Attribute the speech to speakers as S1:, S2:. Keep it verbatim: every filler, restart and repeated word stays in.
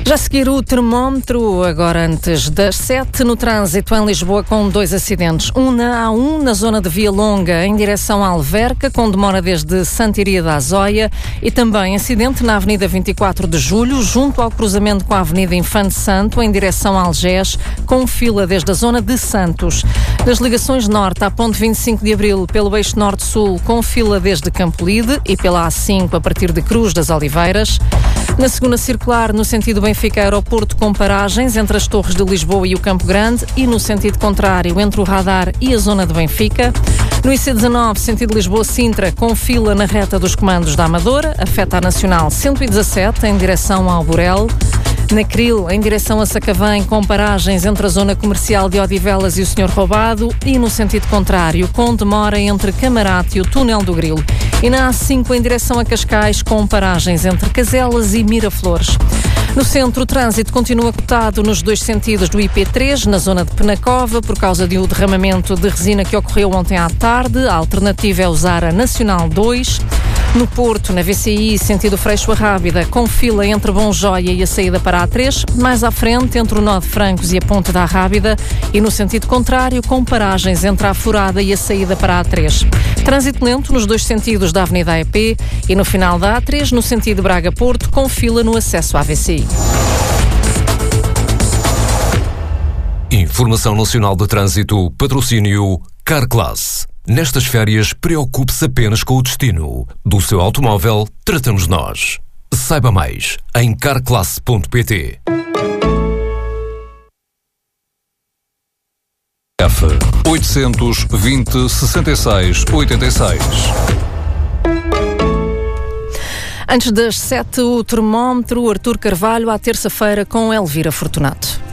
S1: Já a seguir o termómetro, agora antes das sete, no trânsito em Lisboa com dois acidentes. Um na A um, na zona de Via Longa, em direção à Alverca, com demora desde Santiria da Azóia, e também acidente na Avenida vinte e quatro de Julho, junto ao cruzamento com a Avenida Infante Santo, em direção a Algés, com fila desde a zona de Santos. Das ligações norte à ponte vinte e cinco de Abril, pelo eixo norte-sul, com fila desde Campolide e pela A cinco a partir de Cruz das Oliveiras. Na segunda circular, no sentido Benfica Aeroporto, com paragens entre as Torres de Lisboa e o Campo Grande, e no sentido contrário, entre o Radar e a zona de Benfica. No I C dezanove, sentido Lisboa-Sintra, com fila na reta dos comandos da Amadora, afeta a Nacional cento e dezassete, em direção ao Borel. Na Cril, em direção a Sacavém, com paragens entre a zona comercial de Odivelas e o Senhor Roubado, e no sentido contrário, com demora entre Camarate e o Túnel do Grilo. E na A cinco, em direção a Cascais, com paragens entre Caselas e Miraflores. No centro, o trânsito continua cotado nos dois sentidos do I P três, na zona de Penacova, por causa de um derramamento de resina que ocorreu ontem à tarde. A alternativa é usar a Nacional dois. No Porto, na V C I, sentido Freixo a Rábida, com fila entre Bom Joia e a saída para a A três, mais à frente, entre o Nó de Francos e a Ponte da Rábida, e no sentido contrário, com paragens entre a Furada e a saída para a A três. Trânsito lento nos dois sentidos da Avenida A E P e no final da A três, no sentido Braga-Porto, com fila no acesso à V C I.
S2: Informação Nacional de Trânsito, patrocínio Carclass. Nestas férias, preocupe-se apenas com o destino. Do seu automóvel, tratamos nós. Saiba mais em carclass ponto pt.
S3: F oitocentos e vinte, sessenta e seis, oitenta e seis.
S1: Antes das sete, o termómetro, Artur Carvalho, à terça-feira com Elvira Fortunato.